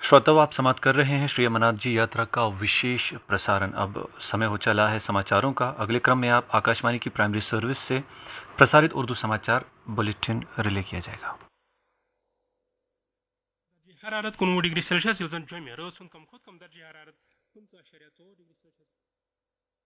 श्रोताओं, आप समाप्त कर रहे हैं श्री अमरनाथ जी यात्रा का विशेष प्रसारण। अब समय हो चला है समाचारों का। अगले क्रम में आप आकाशवाणी की प्राइमरी सर्विस से प्रसारित उर्दू समाचार बुलेटिन रिले किया जाएगा। हरारत 19 डिग्री सेल्सियस, जम कम खुद कम दर्जे हरारत 50.2 डिग्री सेल्सियस।